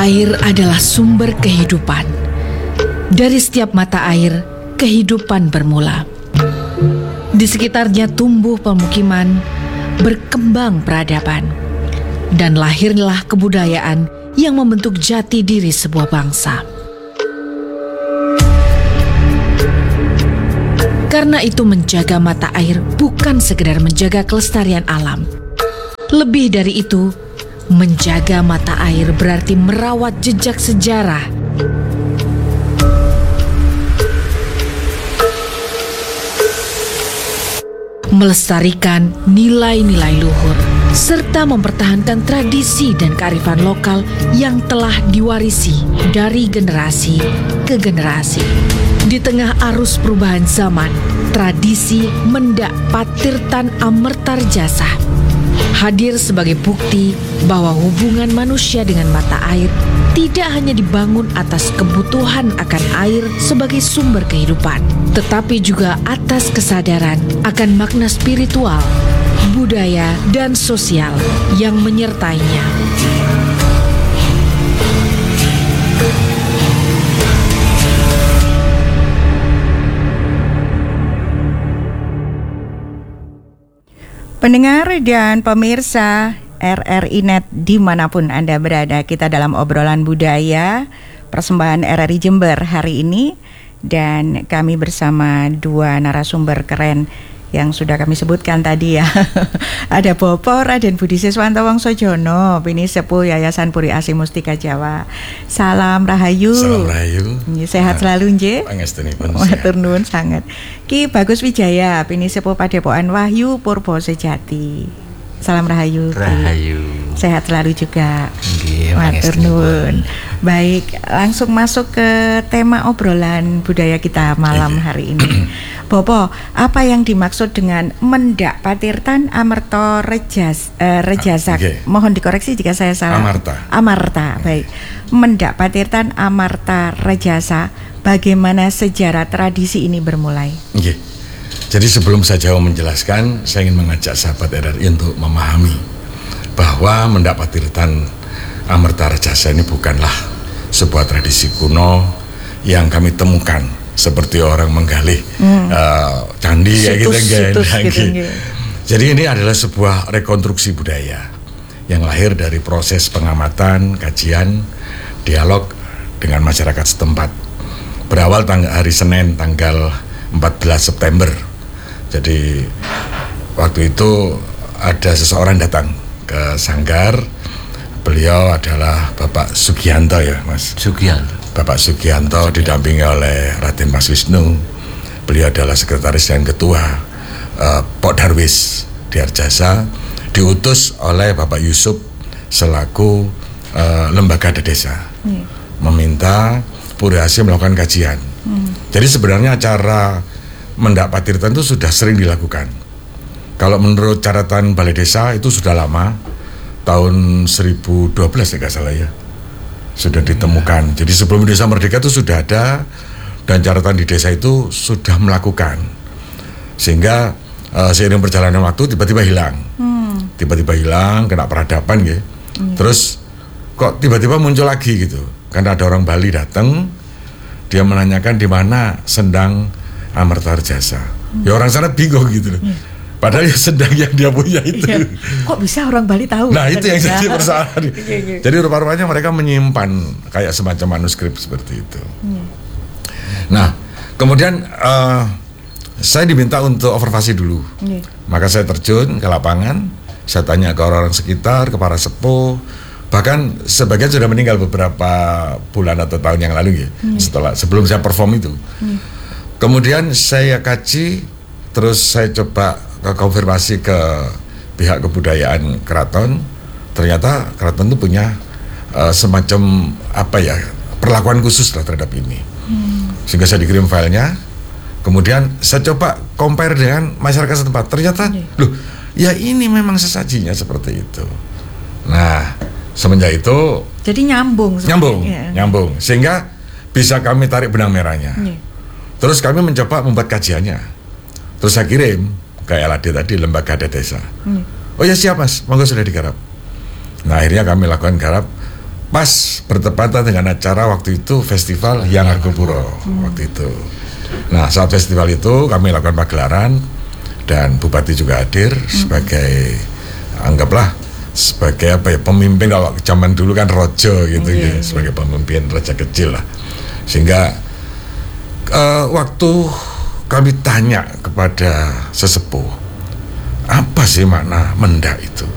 Air adalah sumber kehidupan. Dari setiap mata air, kehidupan bermula. Di sekitarnya tumbuh pemukiman, berkembang peradaban, dan lahirlah kebudayaan yang membentuk jati diri sebuah bangsa. Karena itu menjaga mata air bukan sekedar menjaga kelestarian alam. Lebih dari itu, menjaga mata air berarti merawat jejak sejarah. Melestarikan nilai-nilai luhur, serta mempertahankan tradisi dan kearifan lokal yang telah diwarisi dari generasi ke generasi. Di tengah arus perubahan zaman, tradisi Mendak Patirtan Amertarjasa hadir sebagai bukti bahwa hubungan manusia dengan mata air tidak hanya dibangun atas kebutuhan akan air sebagai sumber kehidupan, tetapi juga atas kesadaran akan makna spiritual, budaya, dan sosial yang menyertainya. Pendengar dan pemirsa RRI Net dimanapun Anda berada, kita dalam obrolan budaya persembahan RRI Jember hari ini, dan kami bersama dua narasumber keren yang sudah kami sebutkan tadi ya. Ada Bopo Raden Budi Siswanto Wongsojono, Bini Sepuh Yayasan Puri Asih Mustika Jawa. Salam Rahayu. Salam Rahayu. Sehat selalu nggih. Pangestunipun. Matur nuwun sanget. Ki Bagus Wijaya, Bini Sepuh Padepokan Wahyu Purbo Sejati. Salam Rahayu. Rahayu. Sehat selalu juga. Nggih, matur nuwun. Baik, langsung masuk ke tema obrolan budaya kita malam hari ini. Bopo, apa yang dimaksud dengan Mendak Patirtan Amerta Rejasa? Mohon dikoreksi jika saya salah. Amarta, baik. Mendak Patirtan Amarta Rejasa, bagaimana sejarah tradisi ini bermulai? Okay. Jadi sebelum saya jauh menjelaskan, saya ingin mengajak sahabat RRI untuk memahami bahwa Mendak Patirtan Amerta Rejasa ini bukanlah sebuah tradisi kuno yang kami temukan seperti orang menggali candi kayak gitu. Jadi ini adalah sebuah rekonstruksi budaya yang lahir dari proses pengamatan, kajian, dialog dengan masyarakat setempat. Berawal hari Senin tanggal 14 September. Jadi waktu itu ada seseorang datang ke Sanggar. Beliau adalah Bapak Sugianto ya, Mas. Bapak Sugianto didampingi oleh Raden Mas Wisnu. Beliau adalah sekretaris dan ketua Pok Darwis Diarjasa, diutus oleh Bapak Yusuf selaku lembaga desa, meminta Puri Asih melakukan kajian. Jadi sebenarnya acara Mendak Patirtan itu sudah sering dilakukan. Kalau menurut catatan Balai Desa itu sudah lama, tahun 1012 ya nggak salah ya, sudah ditemukan. Jadi sebelum Desa Merdeka itu sudah ada, dan catatan di desa itu sudah melakukan. Sehingga seiring perjalanan waktu tiba-tiba hilang. Tiba-tiba hilang, kena peradaban ya. Terus kok tiba-tiba muncul lagi gitu. Karena ada orang Bali datang, dia menanyakan di mana sendang Amerta Rejasa. Ya orang sana bingung gitu loh. Padahal ya sendang yang dia punya itu. Iya. Kok bisa orang Bali tahu? Nah itu yang jadi persoalan. Jadi rupa-rupanya mereka menyimpan kayak semacam manuskrip seperti itu. Nah kemudian saya diminta untuk observasi dulu. Maka saya terjun ke lapangan. Saya tanya ke orang-orang sekitar, ke para sepuh. Bahkan sebagian sudah meninggal beberapa bulan atau tahun yang lalu ya. Sebelum saya perform itu. Kemudian saya kaji, terus saya coba konfirmasi ke pihak kebudayaan keraton. Ternyata keraton itu punya semacam perlakuan khusus lah terhadap ini. Sehingga saya dikirim filenya. Kemudian saya coba compare dengan masyarakat setempat. Ternyata loh, ya ini memang sesajinya seperti itu. Nah semenjak itu jadi nyambung. Sehingga bisa kami tarik benang merahnya. Terus kami mencoba membuat kajiannya. Terus saya kirim ke LAD tadi, lembaga desa. Oh ya siap Mas, monggo sudah digarap. Nah akhirnya kami lakukan garap. pas bertepatan dengan acara waktu itu festival Hyang Argopuro waktu itu. Nah, saat festival itu kami lakukan pagelaran dan Bupati juga hadir sebagai anggaplah sebagai apa ya, pemimpin. Kalau zaman dulu kan rojo gitu ya, sebagai pemimpin raja kecil lah. Sehingga waktu kami tanya kepada sesepuh, apa sih makna mendak itu?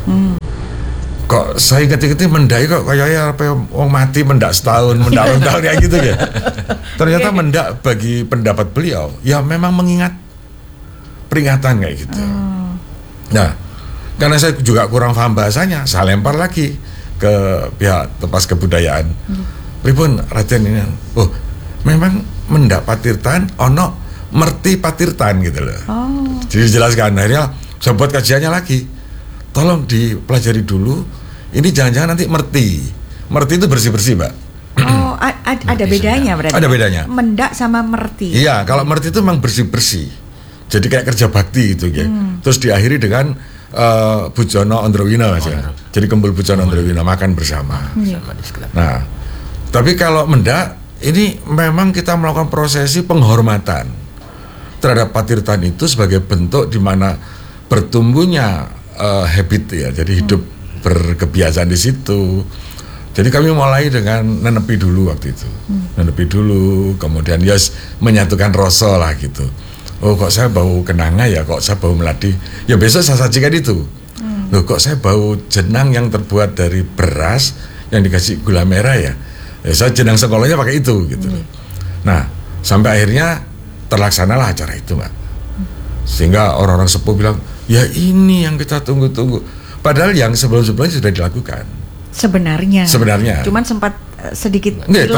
Kok saya ingat-ingat mendak kok kayaknya apa orang mati mendak setahun, mendak tahun kayak gitu ya. Ternyata mendak bagi pendapat beliau ya memang mengingat peringatan kayak gitu. Nah, karena saya juga kurang paham bahasanya, saya lempar lagi ke pihak Tepas Kebudayaan. Pripun Raden ini? Oh, memang mendak patirtan ono merti patirtan gitu loh. Jadi dijelaskan, akhirnya saya buat kajiannya lagi. Tolong dipelajari dulu. Ini jangan-jangan nanti merti itu bersih-bersih, Mbak. Oh, ada bedanya berarti. Ada bedanya. Mendak sama merti. Iya, kalau merti itu memang bersih-bersih. Jadi kayak kerja bakti gitu ya. Terus diakhiri dengan Bujono Ondrowina Mas ya. Jadi Kembul Bujono Ondrowina makan bersama. Nah, tapi kalau mendak ini memang kita melakukan prosesi penghormatan terhadap patirtan itu sebagai bentuk di mana bertumbuhnya habit ya. Jadi hidup berkebiasaan di situ. Jadi kami mulai dengan nenepi dulu waktu itu. Nenepi dulu, kemudian menyatukan rasa lah gitu. Oh, kok saya bau kenanga ya, kok saya bau melati. Ya besok saya sajikan itu. Loh, kok saya bau jenang yang terbuat dari beras yang dikasih gula merah ya. Ya saya jenang sekolahnya pakai itu gitu. Nah, sampai akhirnya terlaksanalah acara itu, Mbak. Sehingga orang-orang sepuh bilang, ya ini yang kita tunggu-tunggu. Padahal yang sebelum-sebelumnya sudah dilakukan. Sebenarnya. Cuman sempat sedikit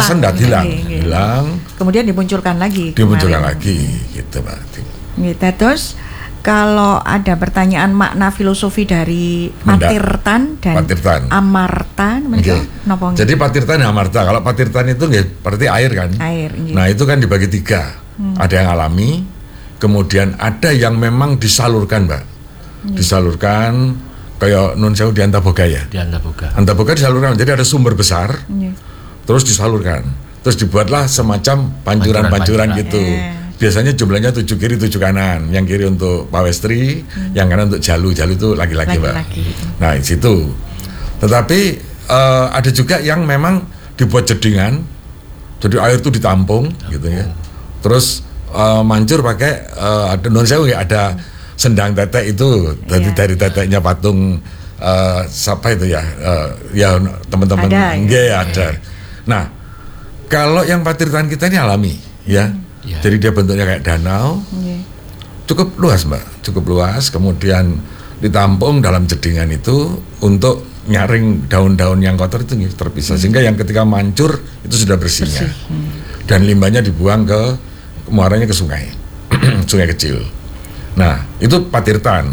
hilang. Kemudian dimunculkan lagi. Gitu, Mbak. Gitu. Terus kalau ada pertanyaan makna filosofi dari patirtan dan amarta, Jadi patirtan dan amarta. Kalau patirtan itu berarti air kan. Nah, itu kan dibagi 3. Ada yang alami, kemudian ada yang memang disalurkan, Mbak. Disalurkan kayak Nun Sewu di Antaboga ya. Antaboga disalurkan, jadi ada sumber besar, terus disalurkan, terus dibuatlah semacam pancuran gitu. Biasanya jumlahnya 7 kiri 7 kanan, yang kiri untuk pawestri, yang kanan untuk jalu itu laki-laki, Mbak. Nah di situ. Tetapi ada juga yang memang dibuat jedingan, jadi air itu ditampung gitu ya. Terus mancur pakai ada Nun Sewu ya, ada sendang tetek itu dari teteknya patung siapa itu ya, ya teman-teman ada. Nah, kalau yang patirtan kita ini alami ya. Jadi dia bentuknya kayak danau. Cukup luas, Mbak, cukup luas, kemudian ditampung dalam jedingan itu untuk nyaring daun-daun yang kotor itu terpisah, sehingga yang ketika mancur itu sudah bersihnya. Dan limbahnya dibuang ke muaranya ke sungai. Sungai kecil. Nah, itu patirtan.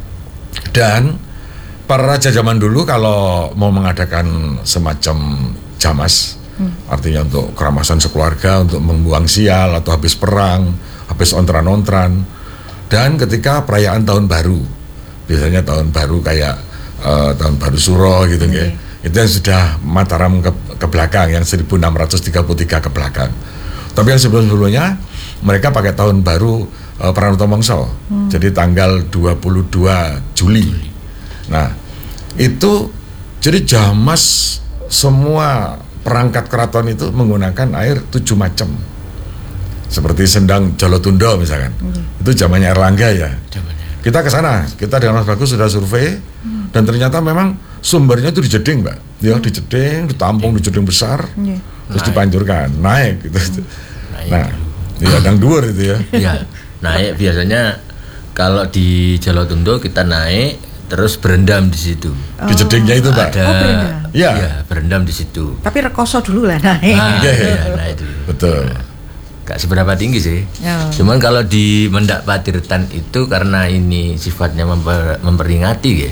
Dan para raja zaman dulu kalau mau mengadakan semacam jamas, artinya untuk keramasan sekeluarga, untuk membuang sial atau habis perang, habis ontran-ontran, dan ketika perayaan tahun baru, biasanya tahun baru kayak tahun baru Suro gitu ya. Itu yang sudah Mataram ke belakang, yang 1633 ke belakang. Tapi yang sebelum-sebelumnya mereka pakai tahun baru Pranoto Mongso, jadi tanggal 22 Juli. Nah, itu jadi jamas semua perangkat keraton itu menggunakan air 7 macam. Seperti sendang Jolotundo misalkan. Itu zamannya Erlangga ya. Kita ke sana, kita dengan Mas Bagus sudah survei dan ternyata memang sumbernya itu dijeding, Mbak. Ya, dijeding, ditampung di jeding besar, terus dipancurkan, naik gitu. Nah, ya dang dhuwur itu ya. Iya. Naik biasanya kalau di Jolotundo kita naik terus berendam di situ. Di jedingnya itu, Pak. Ada. Berendam. Ya, berendam di situ. Tapi rekoso dulu lah naik. Naik dulu. Betul. Gak seberapa tinggi sih. Cuman kalau di Mendak Patirtan itu karena ini sifatnya memperingati ya.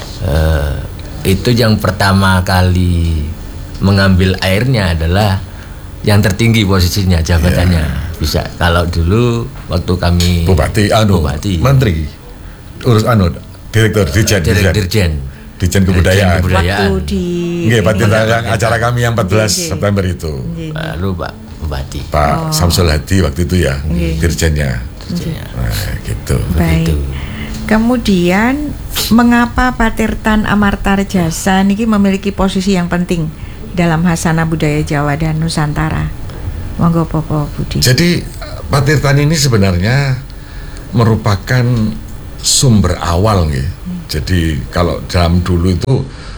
Itu yang pertama kali mengambil airnya adalah yang tertinggi posisinya, jabatannya. Bisa. Kalau dulu waktu kami Bupati, Menteri, urus Direktur, Dirjen. Dirjen Kebudayaan. Waktu di acara kami yang 14 September itu. Lalu Pak Bupati. Pak Samsul Hadi waktu itu ya, dirjennya. Nah, gitu. Baik. Kemudian mengapa Patirtan Amartarjasa niki memiliki posisi yang penting dalam hasanah budaya Jawa dan Nusantara? Monggo Bapak Budi. Jadi Patirtan ini sebenarnya merupakan sumber awal nggih. Jadi kalau dalam dulu itu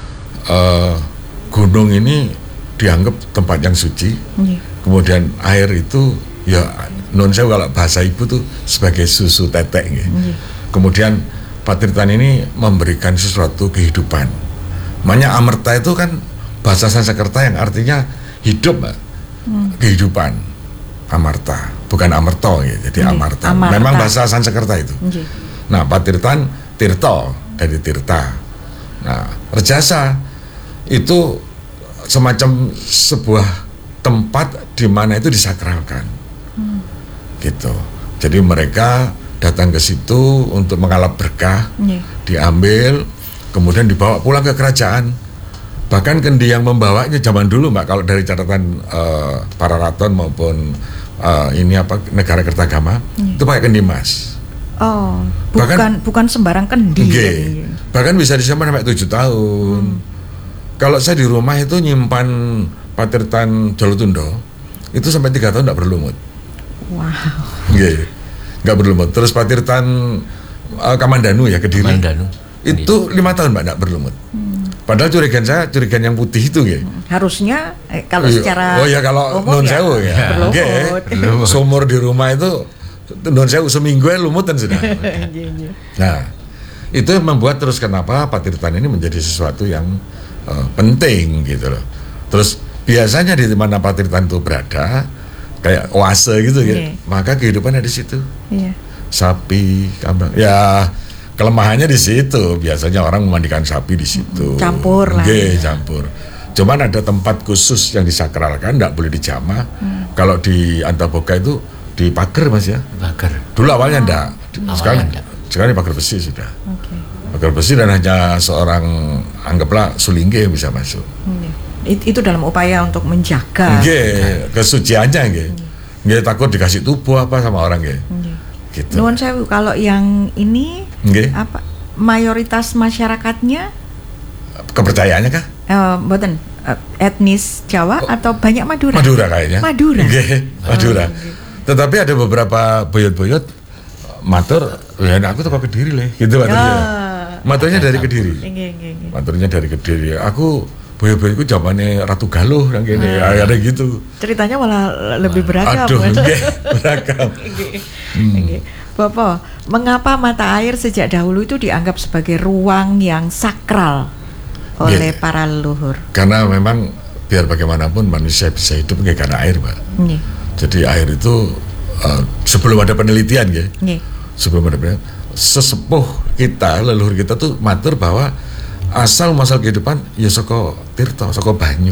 gunung ini dianggap tempat yang suci. Kemudian air itu ya non sewu kalau bahasa ibu tuh sebagai susu tetek nggih. Kemudian Patirtan ini memberikan sesuatu kehidupan. Makanya Amerta itu kan bahasa Sanskerta yang artinya hidup, Mbak. Kehidupan. Amarta, bukan Amerto ya. Jadi Amarta. Memang bahasa Sanskerta itu. Nah, Patirtan Tirto dari Tirta. Nah, Rejasa itu semacam sebuah tempat di mana itu disakralkan. Gitu. Jadi mereka datang ke situ untuk mengalap berkah, diambil, kemudian dibawa pulang ke kerajaan. Bahkan kendi yang membawanya zaman dulu, Mbak, kalau dari catatan para raton maupun negara Kertagama, itu pakai kendi emas. Oh, bukan sembarang kendi. Bahkan bisa disimpan sampai 7 tahun. Kalau saya di rumah itu nyimpan Patirtan Jolotundo, itu sampai 3 tahun tidak berlumut. Wow. Nggak berlumut. Terus Patirtan Kamandanu ya, Kediri. Kamandanu. Itu 5 tahun, Mbak, tidak berlumut. Padahal curigan yang putih itu ya. Harusnya kalau secara kalau non sewu ya. Sumur di rumah itu non sewu seminggu lumutan sudah. Nah, itu yang membuat terus kenapa Patirtan ini menjadi sesuatu yang penting gitu loh. Terus biasanya di mana Patirtan itu berada kayak oase gitu ya. Maka kehidupannya di situ. Sapi, kambing. Ya, kelemahannya di situ. Biasanya orang memandikan sapi di situ. Campur lah. Campur. Cuman ada tempat khusus yang disakralkan, tidak boleh dijamah. Kalau di Antaboga itu di pagar, Mas ya. Pagar. Dulu awalnya enggak. Sekarang di pagar besi sudah. Pagar besi dan hanya seorang anggaplah sulingge yang bisa masuk. Itu dalam upaya untuk menjaga kesuciannya nggih. Takut dikasih tubuh apa sama orang nggih. Gitu. Nuwun sewu, kalau yang ini apa mayoritas masyarakatnya kepercayaannya kah? Mboten etnis Jawa atau banyak Madura? Madura kayaknya. Madura. Tetapi ada beberapa boyot-boyot matur, ya aku teko Kediri le, gitu maturnya. Maturnya dari Kediri. Maturnya dari Kediri. Aku boyot-boyotku zamannya Ratu Galuh yang gini, ada gitu. Ceritanya malah lebih beragam. Beragam. Bapak, mengapa mata air sejak dahulu itu dianggap sebagai ruang yang sakral oleh para leluhur? Karena memang biar bagaimanapun manusia bisa hidup karena air, Mbak. Jadi air itu sebelum ada penelitian sebelum ada penelitian, sesepuh kita, leluhur kita tuh matur bahwa asal masal kehidupan ya saka tirta, saka banyu.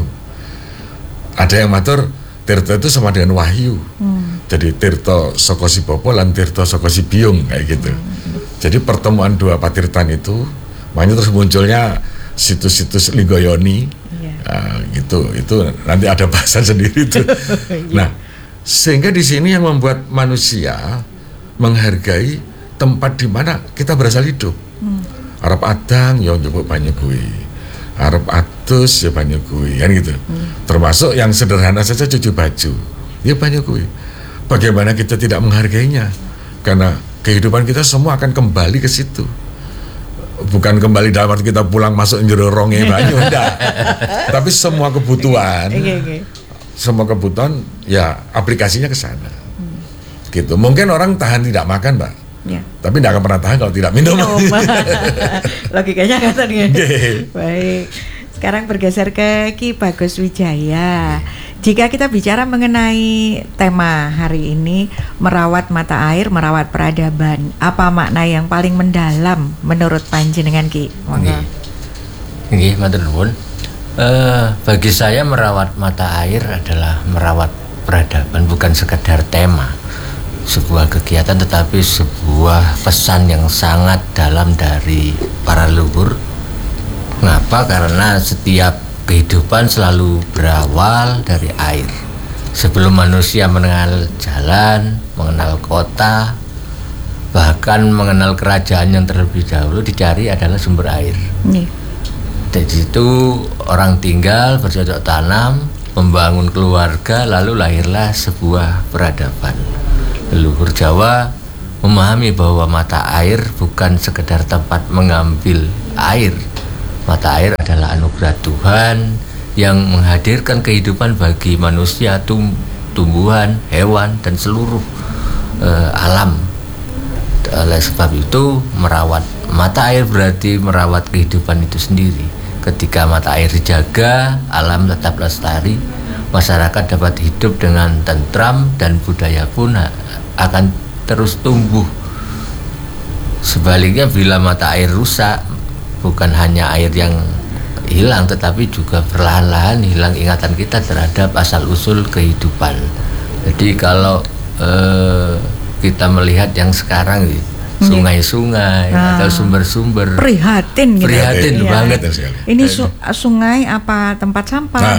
Ada yang matur tirta itu sama dengan wahyu. Jadi tirta saka si Bapa lan tirta saka si Biung kayak gitu. Jadi pertemuan dua patirtan itu, makanya terus munculnya situs-situs Linggoyoni. Gitu. Itu nanti ada bahasan sendiri itu. Nah, sehingga di sini yang membuat manusia menghargai tempat di mana kita berasal hidup. Arep adang ya njupuk banyu kuwi. Arep atus ya banyu kuwi, kan gitu. Termasuk yang sederhana saja cuci baju. Ya banyu kuwi. Bagaimana kita tidak menghargainya? Karena kehidupan kita semua akan kembali ke situ. Bukan kembali dalam arti kita pulang masuk njero ronge banyu, enggak. Tapi semua kebutuhan. Semua kebutuhan ya aplikasinya ke sana. Gitu. Mungkin orang tahan tidak makan, Mbak. Tapi tidak akan pernah tahan kalau tidak minum. Logikanya kata dia. Baik. Sekarang bergeser ke Ki Bagus Wijaya. Jika kita bicara mengenai tema hari ini, merawat mata air, merawat peradaban, apa makna yang paling mendalam menurut panjenengan, Ki? Nggih, matur nuwun. Bagi saya merawat mata air adalah merawat peradaban, bukan sekedar tema sebuah kegiatan, tetapi sebuah pesan yang sangat dalam dari para leluhur Mengapa? Karena setiap kehidupan selalu berawal dari air. Sebelum manusia mengenal jalan, mengenal kota, bahkan mengenal kerajaan yang terlebih dahulu, dicari adalah sumber air. Dari situ orang tinggal, bercocok tanam, membangun keluarga, lalu lahirlah sebuah peradaban. Leluhur Jawa memahami bahwa mata air bukan sekedar tempat mengambil air. Mata air adalah anugerah Tuhan yang menghadirkan kehidupan bagi manusia, tumbuhan, hewan, dan seluruh alam. Oleh sebab itu, merawat mata air berarti merawat kehidupan itu sendiri. Ketika mata air dijaga, alam tetap lestari, masyarakat dapat hidup dengan tentram, dan budaya pun akan terus tumbuh. Sebaliknya, bila mata air rusak, bukan hanya air yang hilang, tetapi juga perlahan-lahan hilang ingatan kita terhadap asal-usul kehidupan. Jadi kalau kita melihat yang sekarang, sungai-sungai atau sumber-sumber, prihatin banget. Ini sungai apa tempat sampah?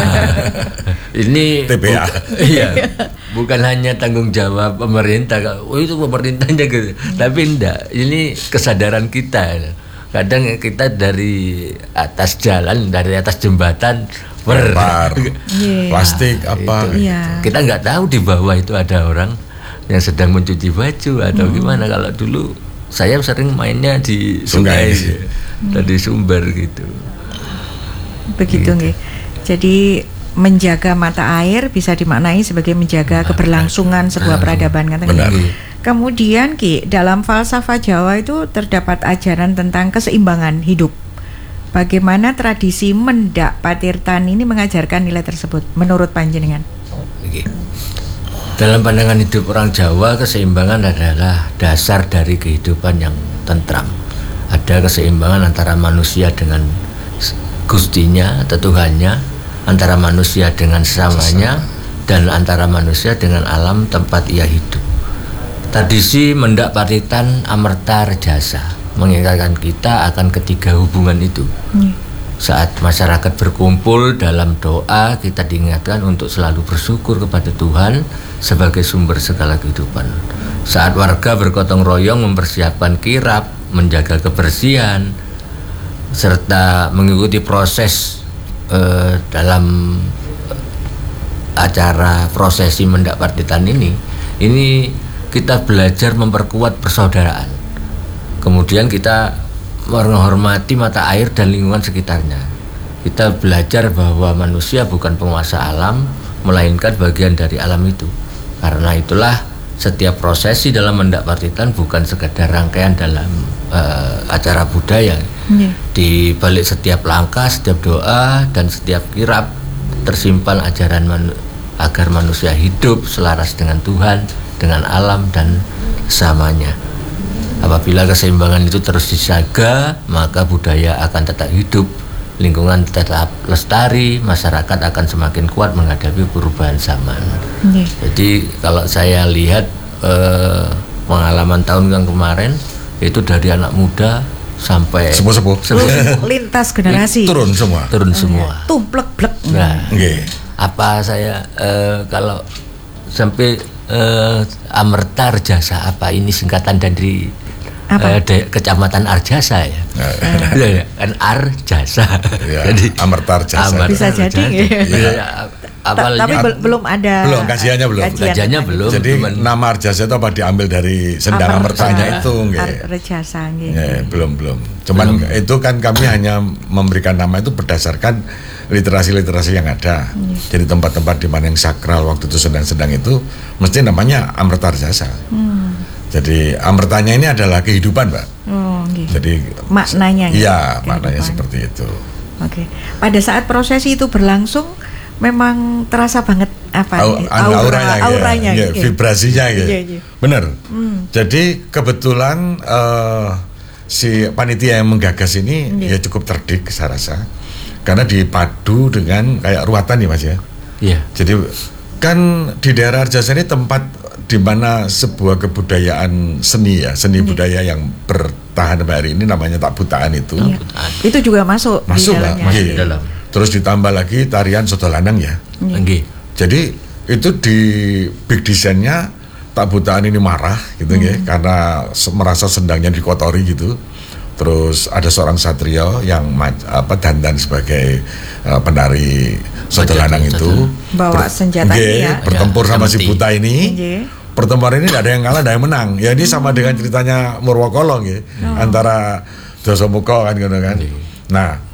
Ini TPA. Bukan hanya tanggung jawab pemerintah. Itu pemerintahnya gitu. Tapi enggak. Ini kesadaran kita. Kadang kita dari atas jalan, dari atas jembatan plastik apa kita nggak tahu di bawah itu ada orang yang sedang mencuci baju atau gimana. Kalau dulu saya sering mainnya di sungai dari sumber gitu. Begitu nggih. Jadi menjaga mata air bisa dimaknai sebagai menjaga keberlangsungan sebuah peradaban, benar. Kemudian Ki, dalam falsafah Jawa itu terdapat ajaran tentang keseimbangan hidup. Bagaimana tradisi Mendak Patirtan ini mengajarkan nilai tersebut menurut panjenengan? Dalam pandangan hidup orang Jawa, keseimbangan adalah dasar dari kehidupan yang tentram. Ada keseimbangan antara manusia dengan Gustinya atau Tuhannya, antara manusia dengan sesamanya, dan antara manusia dengan alam tempat ia hidup. Tradisi Mendak Patirtan Amerta Rejasa mengingatkan kita akan ketiga hubungan itu. Saat masyarakat berkumpul dalam doa, kita diingatkan untuk selalu bersyukur kepada Tuhan sebagai sumber segala kehidupan. Saat warga bergotong royong mempersiapkan kirap, menjaga kebersihan, serta mengikuti proses dalam acara prosesi Mendak Patirtan ini kita belajar memperkuat persaudaraan. Kemudian kita menghormati mata air dan lingkungan sekitarnya. Kita belajar bahwa manusia bukan penguasa alam, melainkan bagian dari alam itu. Karena itulah setiap prosesi dalam Mendak Patirtan bukan sekedar rangkaian dalam acara budaya. Di balik setiap langkah, setiap doa, dan setiap kirap tersimpan ajaran agar manusia hidup selaras dengan Tuhan, dengan alam dan sesamanya. Apabila keseimbangan itu terus dijaga, maka budaya akan tetap hidup, lingkungan tetap lestari, masyarakat akan semakin kuat menghadapi perubahan zaman. Jadi kalau saya lihat pengalaman tahun yang kemarin, itu dari anak muda sampai sepuh-sepuh lintas generasi turun semua. Tumplek-blek. Nah, apa saya kalau sampai Amerta Rejasa, apa ini singkatan dari Kecamatan Arjasa ya? Kan Arjasa. Jadi Amerta Rejasa. Bisa jadi. Tapi belum ada. Kajiannya belum. Jadi nama Arjasa itu apa diambil dari sendang Amertanya itu? Rejasa. Belum. Cuman itu kan kami hanya memberikan nama itu berdasarkan literasi yang ada. Jadi tempat-tempat di mana yang sakral waktu itu sedang itu mesti namanya Amerta Rejasa. Jadi amertanya ini adalah kehidupan, Mbak. Jadi maknanya. Iya, maknanya seperti itu. Oke. Pada saat prosesi itu berlangsung, memang terasa banget auranya, vibrasinya, benar. Jadi kebetulan si panitia yang menggagas ini ya cukup cerdik saya rasa, karena dipadu dengan kayak ruatan nih Mas ya. Iya. Jadi kan di daerah Arjasa ini tempat di mana sebuah kebudayaan seni budaya yang tahan sampai hari ini namanya Tak Butaan itu. Itu juga masuk di Mbak, dalamnya. Dalam. Terus ditambah lagi tarian Sodo Lanang ya. Nggih. Jadi itu di big design-nya Tak Butaan ini marah gitu ya, karena merasa sendangnya dikotori gitu. Terus ada seorang satrio yang dandan sebagai penari Sodo Lanang itu bawa senjata ya. bertempur sama si buta ini. Pertempuran ini tidak ada yang kalah, tidak ada yang menang. Ya ini sama dengan ceritanya Murwokolong ya, antara Dasamuka kan gitu kan. Nah,